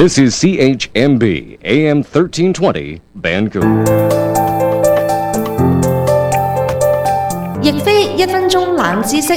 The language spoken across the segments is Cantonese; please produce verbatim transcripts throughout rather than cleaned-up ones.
This is C H M B A M thirteen twenty Vancouver。 亦非一分鐘冷知識。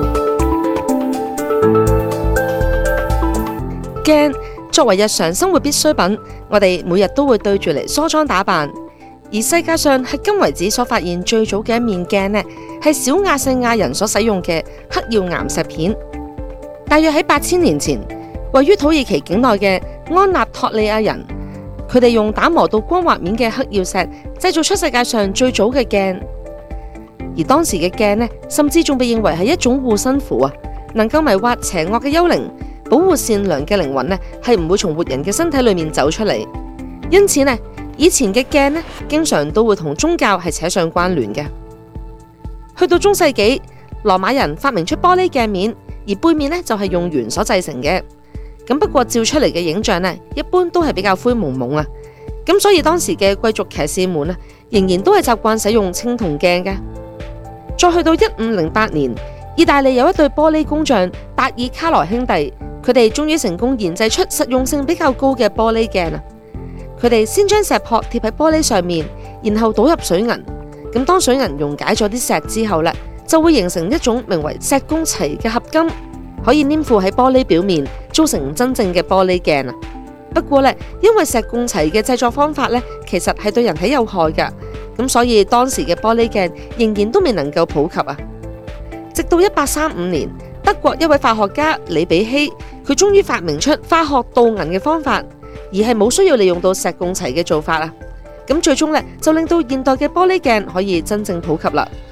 鏡作為日常生活必需品，我哋每日都會對住嚟梳妝打扮。而世界上迄今為止所發現最早嘅一面鏡呢，係小亞細亞人所使用嘅黑曜岩石片。大約喺八千年前，位於土耳其境內嘅安納托利亞人，佢哋用打磨到光滑面嘅黑曜石製造出世界上最早嘅鏡。而當時嘅鏡呢，甚至仲被認為係一種護身符啊，能夠迷惑邪惡嘅幽靈，保護善良嘅靈魂呢，係唔會從活人嘅身體裏面走出嚟。因此呢，以前嘅鏡呢，經常都會同宗教係扯上關聯嘅。去到中世紀，羅馬人發明出玻璃鏡面，而背面呢就係用鉛所製成嘅。咁不過照出嚟嘅影像呢，一般都係比較灰蒙蒙啊。咁所以當時嘅貴族騎士們呢，仍然都係習慣使用青銅鏡嘅。再去到一五零八年，意大利有一對玻璃工匠達爾卡羅兄弟，佢哋終於成功研製出實用性比較高嘅玻璃鏡啊！佢哋先將石撲貼喺玻璃上面，然後倒入水銀。咁當水銀溶解咗啲石之後呢，就會形成一種名為石貢齊嘅合金，可以黏附喺玻璃表面，做成真正嘅玻璃鏡啊！不過呢，因為石貢齊嘅製作方法呢，其實係對人體有害㗎。咁所以當時嘅玻璃鏡仍然都未能夠普及啊！直到一八三五年，德國一位化學家李比希，佢終於發明出化學鍍銀嘅方法，而係冇需要利用到石貢齊嘅做法啊！咁最終呢，就令到現代嘅玻璃鏡可以真正普及啦。